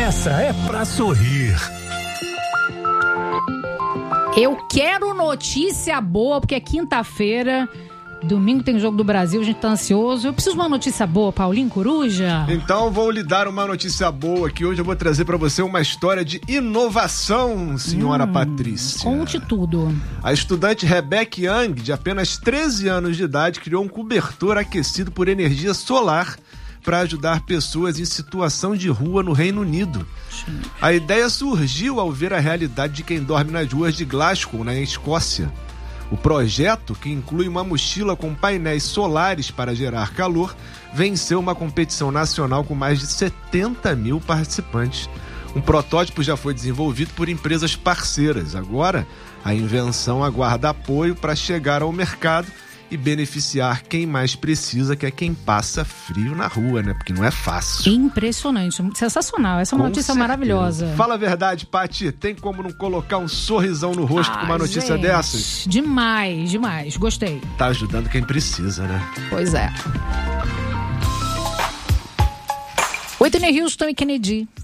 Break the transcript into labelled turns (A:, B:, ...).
A: Essa é pra sorrir.
B: Eu quero notícia boa, porque é quinta-feira, domingo tem Jogo do Brasil, a gente tá ansioso. Eu preciso de uma notícia boa, Paulinho Coruja.
C: Então vou lhe dar uma notícia boa, que hoje eu vou trazer pra você uma história de inovação, senhora Patrícia.
B: Conte tudo.
C: A estudante Rebecca Young, de apenas 13 anos de idade, criou um cobertor aquecido por energia solar para ajudar pessoas em situação de rua no Reino Unido. A ideia surgiu ao ver a realidade de quem dorme nas ruas de Glasgow, na Escócia. O projeto, que inclui uma mochila com painéis solares para gerar calor, venceu uma competição nacional com mais de 70 mil participantes. Um protótipo já foi desenvolvido por empresas parceiras. Agora, a invenção aguarda apoio para chegar ao mercado e beneficiar quem mais precisa, que é quem passa frio na rua, né? Porque não é fácil.
B: Impressionante, sensacional. Essa é uma notícia maravilhosa.
C: Fala a verdade, Pati, tem como não colocar um sorrisão no rosto com uma notícia dessas?
B: Demais, demais. Gostei.
C: Tá ajudando quem precisa, né?
B: Pois é. Whitney Houston e Kennedy.